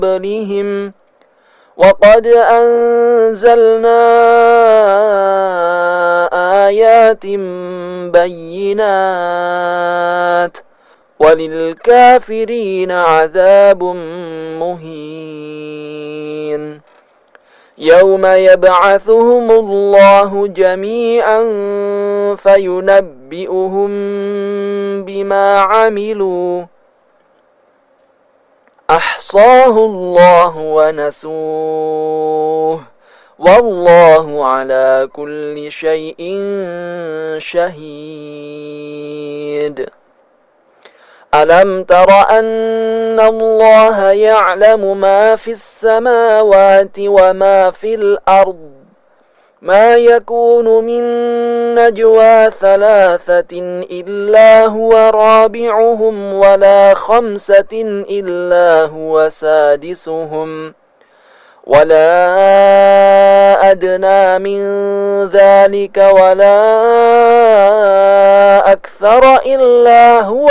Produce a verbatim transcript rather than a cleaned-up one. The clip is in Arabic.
قبلهم وقد أنزلنا آيات بينات وللكافرين عذاب مهين يوم يبعثهم الله جميعا فينبئهم بما عملوا أحصاه الله ونسوه والله على كل شيء شهيد ألم تر أن الله يعلم ما في السماوات وما في الأرض ما يكون من نجوى ثلاثة إلا هو رابعهم ولا خمسة إلا هو سادسهم ولا أدنى من ذلك ولا أكثر إلا هو